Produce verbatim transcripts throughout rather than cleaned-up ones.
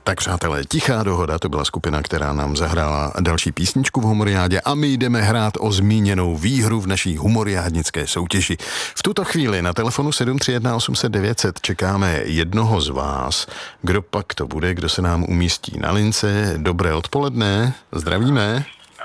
Tak přátelé, Tichá dohoda, to byla skupina, která nám zahrála další písničku v Humoriádě a my jdeme hrát o zmíněnou výhru v naší humoriádnické soutěži. V tuto chvíli na telefonu sedm tři jedna osm set devět set čekáme jednoho z vás. Kdo pak to bude, kdo se nám umístí na lince? Dobré odpoledne, zdravíme.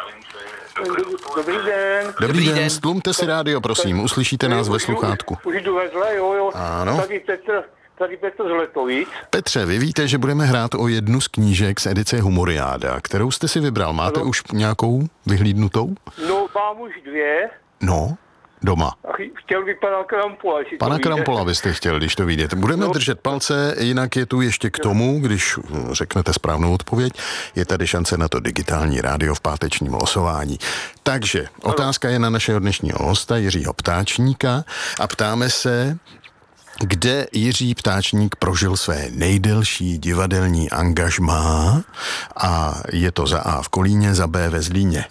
Dobrý den. Dobrý, Dobrý den, den. Stlumte si rádio, prosím, uslyšíte nás ve sluchátku. Už jdu vedle, jo, jo. Ano. Tady Petr, tady Petr z Letovic. Petře, vy víte, že budeme hrát o jednu z knížek z edice Humoriáda, kterou jste si vybral. Máte ano. už nějakou vyhlídnutou? No, mám už dvě. No, doma. A chtěl bych pana Krampola. Pana Krampola byste chtěl, když to vyjde. Budeme no. držet palce, jinak je tu ještě k tomu, když řeknete správnou odpověď, je tady šance na to digitální rádio v pátečním losování. Takže ano. otázka je na našeho dnešního hosta Jiřího Ptáčníka a ptáme se, kde Jiří Ptáčník prožil své nejdelší divadelní angažmá a je to za A v Kolíně, za B ve Zlíně.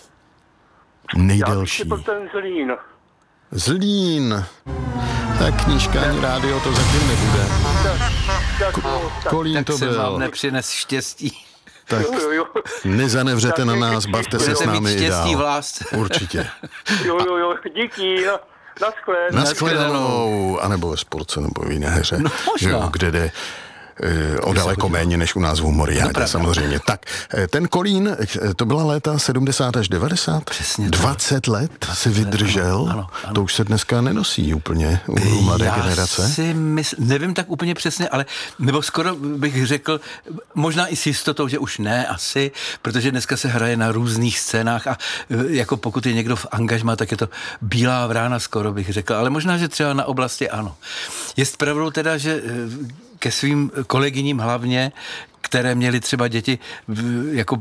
Nejdelší. Já bych ten Zlín. Zlín. Tak knížka ani rádio to zatím nebude. Tak, tak, tak, Kolín tak to se byl. vám nepřines štěstí. Tak jo, jo, jo. nezanevřete Tak na je- nás, bavte se Budete s námi mít i štěstí v dál. lásce. Určitě. Jo, jo, jo, díky, na, na skle. Na shledanou, anebo ve sportce, nebo v jiné hře. No, možná. Že jo, kde jde eh, o daleko méně než u nás v Humoriádě, No, samozřejmě. Tak, eh, ten Kolín, eh, to byla léta sedmdesát až devadesát? Přesně tak. dvacet let si vydržel? Ano, ano, ano. To už se dneska nenosí úplně u, u mladé Já generace. si mysl, nevím tak úplně přesně, ale nebo skoro bych řekl, možná i s jistotou, že už ne, asi, protože dneska se hraje na různých scénách a e, jako pokud je někdo v angažmá, tak je to bílá vrána skoro bych řekl, ale možná, že třeba na oblasti ano. Je pravdou teda, že e, ke svým kolegyním hlavně, které měly třeba děti v- jako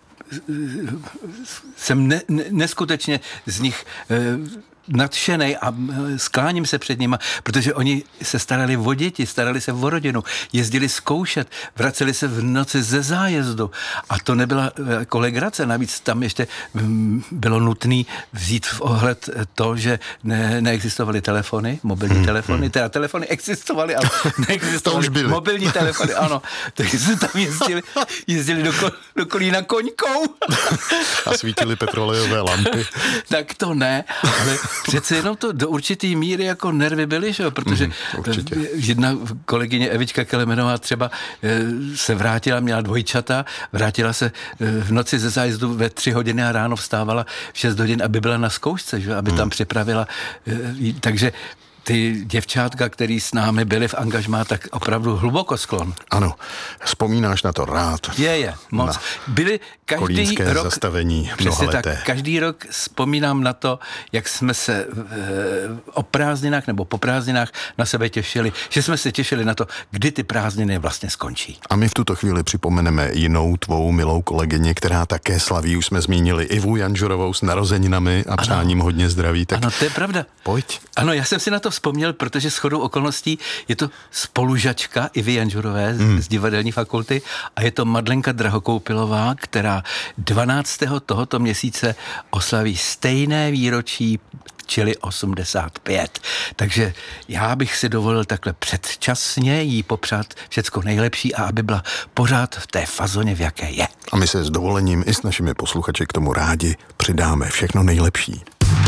jsem ne, ne, neskutečně z nich e, nadšenej a e, skláním se před nima, protože oni se starali o děti, starali se o rodinu, jezdili zkoušet, vraceli se v noci ze zájezdu a to nebyla e, jako legrace, navíc tam ještě mm, bylo nutné vzít v ohled to, že ne, neexistovaly telefony, mobilní hmm, telefony, hmm. teda telefony existovaly, ale neexistovaly mobilní telefony, ano, takže jsme tam jezdili, jezdili do, kol, do Kolína koňkou. A svítily petrolejové lampy. Tak to ne, ale přece jenom to do určitý míry jako nervy byly, že jo, protože Mm, určitě. jedna kolegyně Evička Kelemenová třeba e, se vrátila, měla dvojčata, vrátila se e, v noci ze zájezdu ve tři hodiny a ráno vstávala v šest hodin, aby byla na zkoušce, že jo, aby mm. tam připravila, e, takže ty děvčátka, který s námi byli v angažmá, tak opravdu hluboko sklon. Ano, vzpomínáš na to rád. Je, je, moc. Na Byli každý kolínské rok, zastavení přesně mnohaleté. tak, každý rok vzpomínám na to, jak jsme se e, o prázdninách nebo po prázdninách na sebe těšili, že jsme se těšili na to, kdy ty prázdniny vlastně skončí. A my v tuto chvíli připomeneme jinou tvou milou kolegyni, která také slaví, už jsme zmínili Ivu Janžurovou s narozeninami a přáním hodně zdraví. Tak ano, to je pravda. Pojď. Ano, já jsem si na to vzpomněl, protože shodou okolností je to spolužačka Ivy Janžurové Hmm. z divadelní fakulty a je to Madlenka Drahokoupilová, která dvanáctého tohoto měsíce oslaví stejné výročí, čili osmdesát pět. Takže já bych si dovolil takhle předčasně jí popřát všecko nejlepší a aby byla pořád v té fazoně, v jaké je. A my se s dovolením i s našimi posluchači k tomu rádi přidáme všechno nejlepší.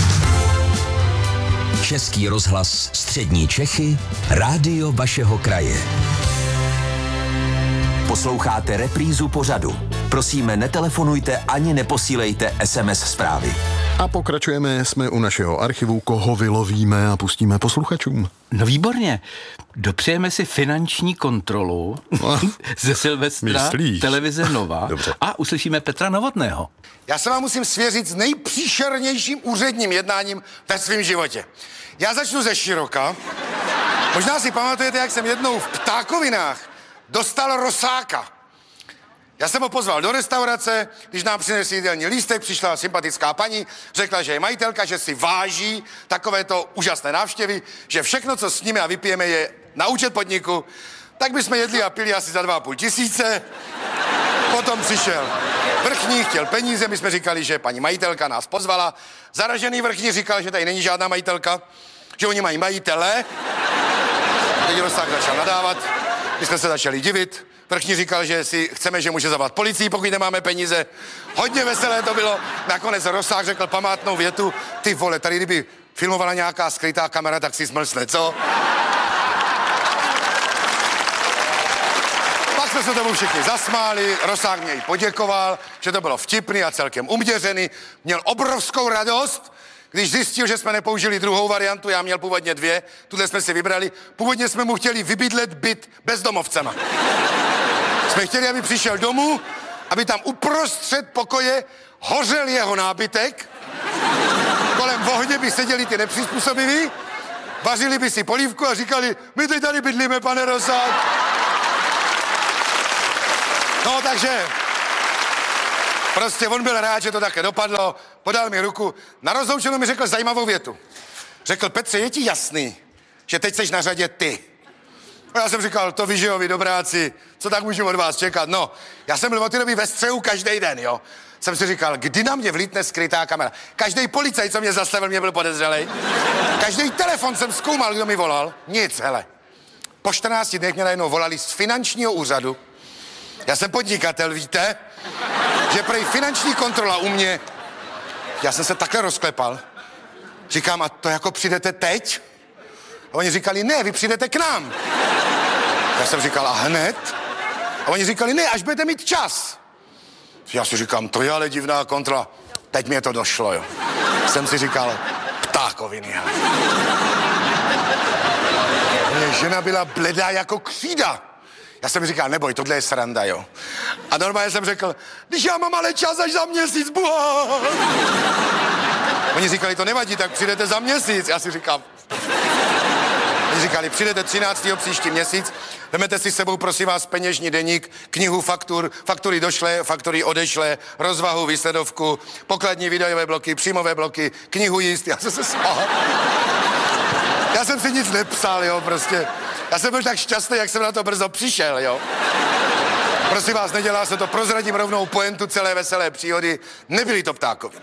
Český rozhlas Střední Čechy, rádio vašeho kraje. Posloucháte reprízu pořadu. Prosíme, netelefonujte ani neposílejte es em es zprávy. A pokračujeme, jsme u našeho archivu, koho vylovíme a pustíme posluchačům. No výborně. Dopřejeme si finanční kontrolu No, ze Silvestra myslíš? televize Nova. Dobře. A uslyšíme Petra Novotného. Já se vám musím svěřit s nejpříšernějším úředním jednáním ve svém životě. Já začnu ze široka. Možná si pamatujete, jak jsem jednou v Ptákovinách dostal rosáka. Já jsem ho pozval do restaurace, když nám přinesl jídelní lístek, přišla sympatická paní, řekla, že je majitelka, že si váží takovéto úžasné návštěvy, že všechno, co sníme a vypijeme, je na účet podniku. Tak bychom jedli a pili asi za dva a půl tisíce. Potom přišel vrchní, chtěl peníze, my jsme říkali, že paní majitelka nás pozvala. Zaražený vrchní říkal, že tady není žádná majitelka, že oni mají majitele. Teď Rosák začal nadávat. My jsme se začali divit. Vrchní říkal, že si chceme, že může zavolat policii, pokud nemáme peníze. Hodně veselé to bylo. Nakonec Rosák řekl památnou větu. Ty vole, tady kdyby filmovala nějaká skrytá kamera, tak si smlsne, co? Pak jsme se tomu všichni zasmáli, Rosák mě jí poděkoval, že to bylo vtipný a celkem uměřený. Měl obrovskou radost, když zjistil, že jsme nepoužili druhou variantu, já měl původně dvě, tuhle jsme si vybrali. Původně jsme mu chtěli vybydlet byt bezdomovcema. Jsme chtěli, aby přišel domů, aby tam uprostřed pokoje hořel jeho nábytek, kolem ohně by seděli ty nepřizpůsobiví, vařili by si polívku a říkali, my teď tady bydlíme, pane Rosák. No, takže prostě on byl rád, že to také dopadlo, podal mi ruku. Na rozloučenou mi řekl zajímavou větu. Řekl, Petře, je ti jasný, že teď seš na řadě ty? A já jsem říkal, to vy, že jo, vy dobráci, co tak můžu od vás čekat? No, já jsem byl od té doby ve střehu každý den, jo. Jsem si říkal, kdy na mě vlítne skrytá kamera. Každý policajt, co mě zastavil, mě byl podezřelej. Každý telefon jsem zkoumal, kdo mi volal. Nic, hele. Po čtrnácti dnech mě najednou volali z finančního úřadu. Já jsem podnikatel, víte? Že prej finanční kontrola u mě. Já jsem se takhle rozklepal. Říkám, a to jako přijdete teď? A oni říkali, ne, vy přijdete k nám. Já jsem říkal, a hned? A oni říkali, ne, až budete mít čas. Já si říkám, to je ale divná kontrola. Teď mě to došlo, jo. Jsem si říkal, ptákoviny. Mě žena byla bledá jako křída. Já jsem říkal, neboj, tohle je sranda, jo. A normálně jsem řekl, když já mám ale čas až za měsíc, buá. Oni říkali, to nevadí, tak přijdete za měsíc. Já si říkám, oni říkali, přijdete třináctého příští měsíc, vemete si s sebou, prosím vás, peněžní deník, knihu faktur, faktury došlé, faktury odešlé, rozvahu, výsledovku, pokladní výdajové bloky, příjmové bloky, knihu jíst. Já jsem se smál. Já jsem si nic nepsal, jo, prostě. Já jsem byl tak šťastný, jak jsem na to brzo přišel, jo. Prosím vás, nedělá se to, prozradím rovnou pointu celé veselé příhody. Nebyli to ptákovi.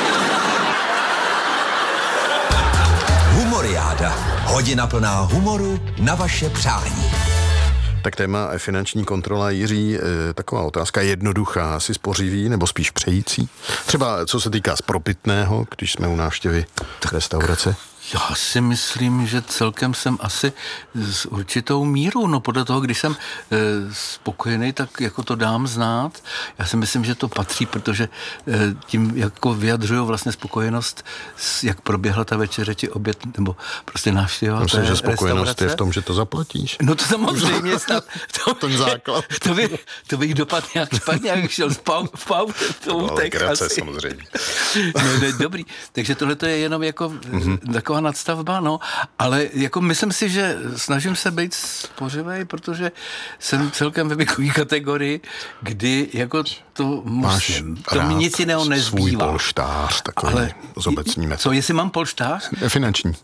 Humoriáda. Hodina plná humoru na vaše přání. Tak téma finanční kontrola, Jiří, taková otázka jednoduchá, asi spořivý nebo spíš přející? Třeba co se týká spropitného, když jsme u návštěvy restaurace? Já si myslím, že celkem jsem asi s určitou mírou, no podle toho, když jsem e, spokojený, tak jako to dám znát. Já si myslím, že to patří, protože e, tím jako vyjadřuju vlastně spokojenost, s, jak proběhla ta večeře, či oběd, nebo prostě návštěva té Myslím, že spokojenost restaurace. je v tom, že to zaplatíš. No to samozřejmě snad. To, Ten základ. To, by, to bych dopadl nějak špatně, jak šel v pau, v pau, to utek legrace, asi. samozřejmě. No, ne, dobrý. Takže tohle to je jenom jako mm-hmm. taková nadstavba, no, ale jako myslím si, že snažím se být spořivej, protože jsem celkem ve věkové kategorii, kdy jako to musím. Máš To mi nic jiného svůj nezbývá. polštář, takový Ale zobecníme. co, jestli mám polštář? Finanční.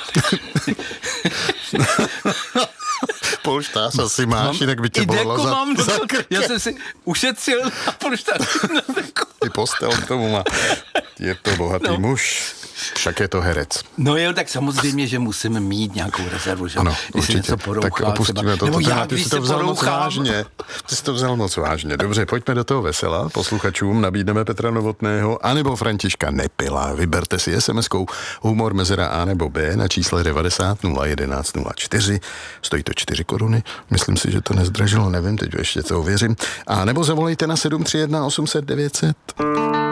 Polštář asi máš, jinak by tě bolelo za, mám, za to, krkem. já jsem si ušetřil na polštář. Ty postel k tomu má. Je to bohatý No. muž. Však je to herec. No jo, tak samozřejmě, že musím mít nějakou rezervu, že? Ano, Když se určitě. něco porouchá, Tak opustíme to. Nebo to já, téma, ty když jsi se to vzal moc porouchám. vážně. Ty jsi to vzal moc vážně. Dobře, pojďme do toho vesela. Posluchačům nabídneme Petra Novotného anebo Františka Nepila. Vyberte si es em eskou humor mezera A nebo B na čísle devadesát nula jedenáct nula čtyři. Stojí to čtyři koruny. Myslím si, že to nezdražilo, nevím, teď ještě to ověřím. A nebo zavolejte na sedm tři jedna osm set devět set.